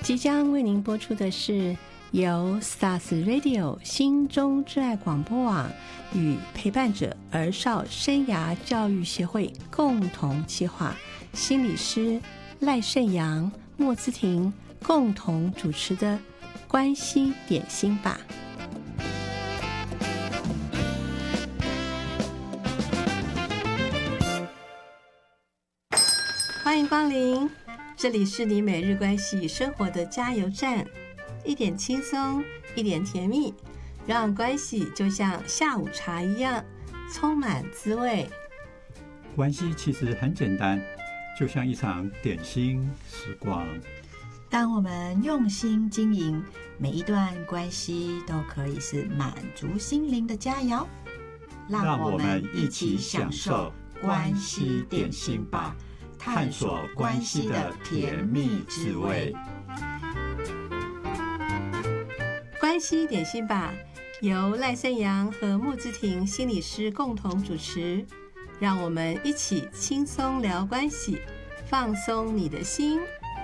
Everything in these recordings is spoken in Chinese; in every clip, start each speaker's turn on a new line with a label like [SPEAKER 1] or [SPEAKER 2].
[SPEAKER 1] 即将为您播出的是由 Stars Radio 心中之爱广播网与陪伴者儿少生涯教育协会共同企划，心理师赖胜阳、莫姿婷共同主持的关系点心吧。欢迎光临，这里是你每日关系生活的加油站，一点轻松，一点甜蜜，让关系就像下午茶一样，充满滋味。
[SPEAKER 2] 关系其实很简单，就像一场点心时光。
[SPEAKER 3] 当我们用心经营，每一段关系都可以是满足心灵的佳肴。
[SPEAKER 2] 让我们一起享受关系点心吧，探索关系的甜蜜滋味。
[SPEAKER 1] 关系点心吧，由赖胜阳和莫姿婷心理师共同主持，让我们一起轻松聊关系，放松你的心。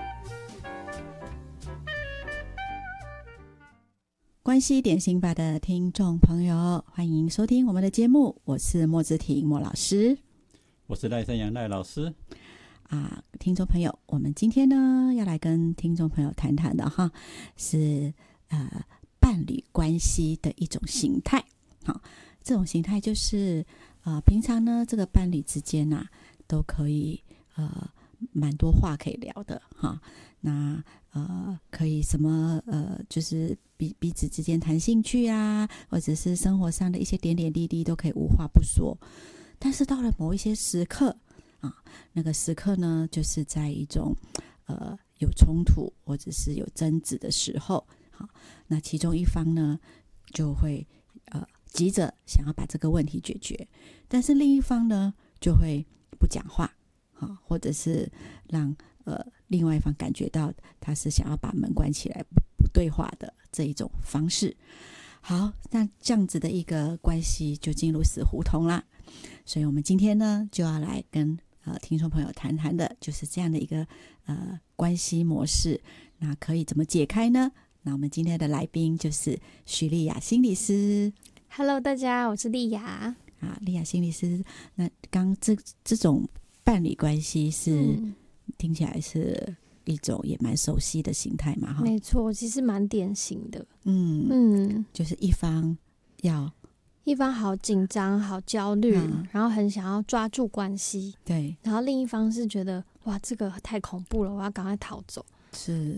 [SPEAKER 3] 关系点心吧的听众朋友，欢迎收听我们的节目，我是莫姿婷莫老师，
[SPEAKER 2] 我是赖胜阳赖老师。
[SPEAKER 3] 听众朋友，我们今天呢要来跟听众朋友谈谈的哈，是伴侣关系的一种形态。好，这种形态就是平常呢这个伴侣之间都可以蛮多话可以聊的哈。那可以什么就是彼此之间谈兴趣啊，或者是生活上的一些点点滴滴都可以无话不说。但是到了某一些时刻那个时刻呢，就是在一种有冲突或者是有争执的时候，好，那其中一方呢就会急着想要把这个问题解决，但是另一方呢就会不讲话，或者是让另外一方感觉到他是想要把门关起来不对话的这一种方式。好，那这样子的一个关系就进入死胡同啦。所以我们今天呢就要来跟听众朋友谈谈的就是这样的一个关系模式，那可以怎么解开呢？那我们今天的来宾就是许丽雅心理师。
[SPEAKER 4] Hello， 大家，我是丽雅。
[SPEAKER 3] 丽雅心理师，那刚这种伴侣关系是、听起来是一种也蛮熟悉的形态嘛，哈。
[SPEAKER 4] 没错，其实蛮典型的。
[SPEAKER 3] 就是一方
[SPEAKER 4] 好紧张，好焦虑，然后很想要抓住关系，
[SPEAKER 3] 对，
[SPEAKER 4] 然后另一方是觉得哇，这个太恐怖了，我要赶快逃走。
[SPEAKER 3] 是，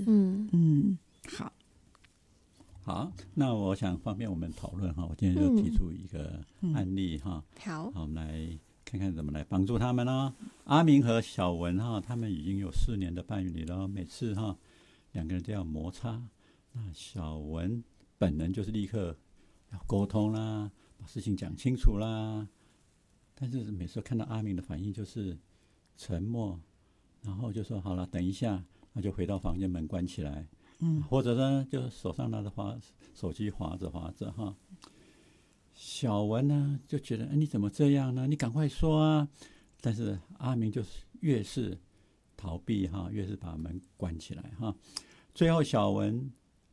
[SPEAKER 2] 好，那我想方便我们讨论哈，我今天就提出一个案例哈。
[SPEAKER 4] 好，
[SPEAKER 2] 我们来看看怎么来帮助他们呢？阿明和小文哈，他们已经有4年的伴侣了，每次两个人都要摩擦。那小文本人就是立刻要沟通啦，把事情讲清楚啦，但是每次看到阿明的反应就是沉默，然后就说好了，等一下，那就回到房间，门关起来。或者呢，就手上拿着手机滑着哈。小文呢就觉得，你怎么这样呢？你赶快说啊！但是阿明就是越是逃避哈，越是把门关起来哈。最后小文